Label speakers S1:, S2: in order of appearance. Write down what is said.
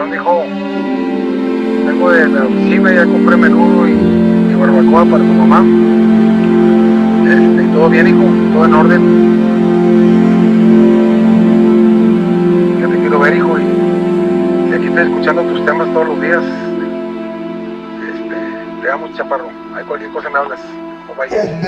S1: perdón, hijo. Vengo de la oficina, ya compré menudo y barbacoa para tu mamá. Y todo bien, hijo, todo en orden. Ya te quiero ver, hijo, y aquí estoy escuchando tus temas todos los días. Te amo, chaparro. Hay cualquier cosa me hablas. Bye bye.